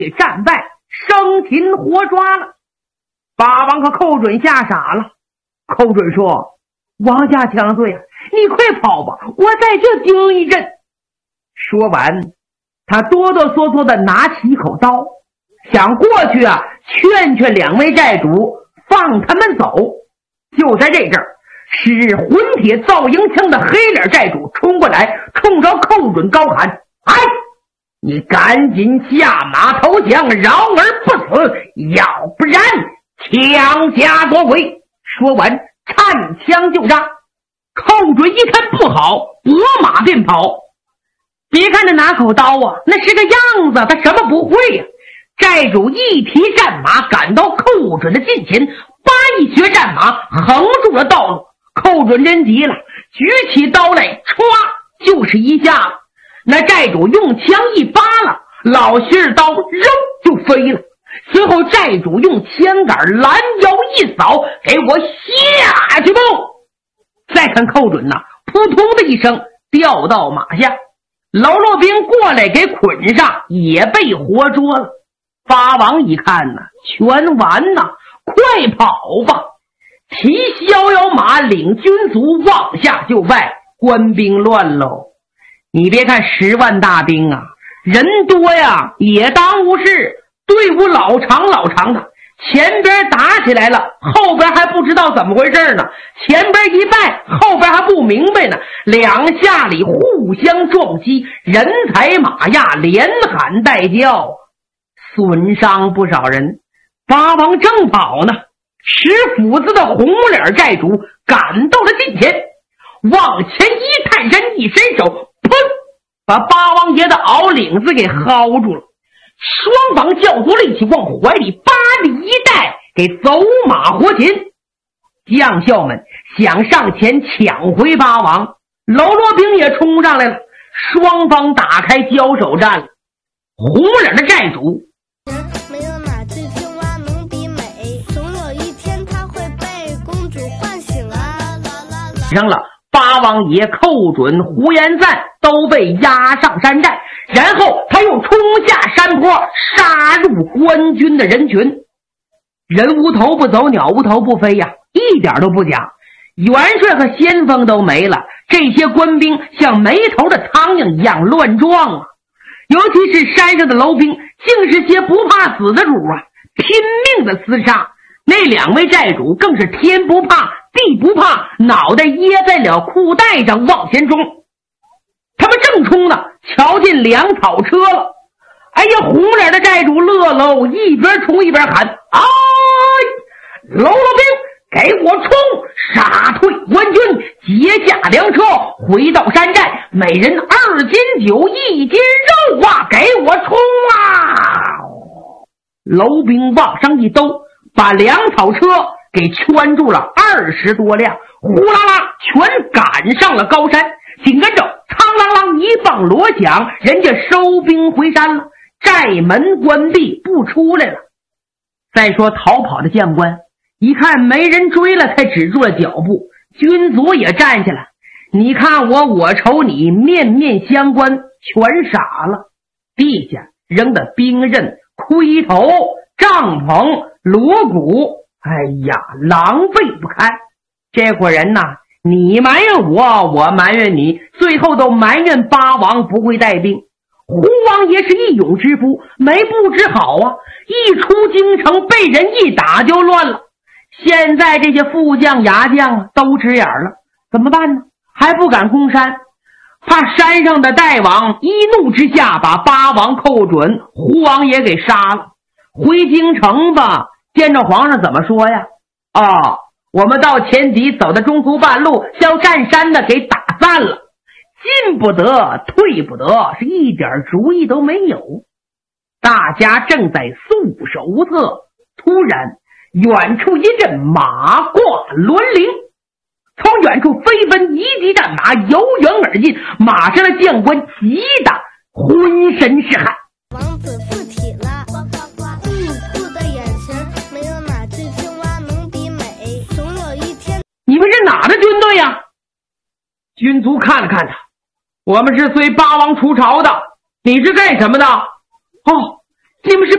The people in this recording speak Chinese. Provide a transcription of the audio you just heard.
战败，生擒活抓了。八王和寇准吓傻了。寇准说：“王家强岁啊，你快跑吧，我在这盯一阵。”说完，他哆哆嗦嗦的拿起一口刀，想过去劝劝两位寨主放他们走。就在这阵儿，使混铁造营枪的黑脸寨主冲过来，冲着寇准高喊：“哎，你赶紧下马投降，饶而不死，要不然枪下夺鬼！”说完颤枪就杀。寇准一看不好，拨马便跑。别看他拿口刀那是个样子，他什么不会呀。寨主一提战马赶到寇准的近前，扒一瘸战马横住了道路。寇准真急了，举起刀来，歘就是一下子。那寨主用枪一扒拉，老信儿刀肉就飞了。随后寨主用枪杆拦腰一扫，给我下去吧！再看寇准扑通的一声掉到马下，喽啰兵过来给捆上，也被活捉了。八王一看全完快跑吧！骑逍遥马领军卒往下就拜，官兵乱喽。你别看10万大兵人多也当无事，队伍老长的，前边打起来了，后边还不知道怎么回事呢。前边一败，后边还不明白呢。两下里互相撞击，人踩马呀，连喊带叫，损伤不少人。八王正跑呢，持斧子的红脸寨主赶到了近前，往前一探身，一伸手，砰，把八王爷的袄领子给薅住了。双方较足力气，往怀里扒里一带，给走马活擒。将校们想上前抢回八王，喽啰兵也冲上来了，双方打开交手战了。红脸的寨主没有哪只青蛙能比美，总有一天他会被公主唤醒上了八王爷、寇准、胡延赞都被押上山寨，然后他又冲下山坡，杀入官军的人群。人无头不走，鸟无头不飞一点都不假。元帅和先锋都没了，这些官兵像没头的苍蝇一样乱撞尤其是山上的楼兵，竟是些不怕死的主拼命的厮杀。那两位寨主更是天不怕地不怕，脑袋掖在了裤带上往前冲。他们正冲呢，瞧见粮草车了。哎呀，红脸的寨主乐喽，一边冲一边喊：“哎，喽啰兵，给我冲！杀退官军，截下粮车，回到山寨，每人2斤酒，1斤肉给我冲楼兵往上一兜，把粮草车给圈住了20多辆，呼啦啦全赶上了高山。紧跟着苍啷啷一放锣响，人家收兵回山了，寨门关闭，不出来了。再说逃跑的将官一看没人追了，才止住了脚步，军卒也站下了，你看我，我瞅你，面面相关，全傻了。地下扔的兵刃、盔头、帐篷、锣鼓，哎呀，狼狈不堪。这伙人你埋怨我，我埋怨你，最后都埋怨八王不会带兵。胡王爷是一勇之夫，没不知好一出京城被人一打就乱了。现在这些副将牙将都直眼了，怎么办呢？还不敢攻山，怕山上的代王一怒之下把八王寇准、胡王爷给杀了。回京城吧，见着皇上怎么说呀？我们到前集走的中途半路，要占山的给打散了，进不得退不得，是一点主意都没有。大家正在束手无策，突然远处一阵马挂轮铃，从远处飞奔一骑战马由远而进，马上的将官急得浑身是汗。 王子附体了，酷的眼神，没有哪只青蛙能比美，总有一天。 你们是哪的军队呀？军卒看了看他，我们是随八王出朝的。你是干什么的？你们是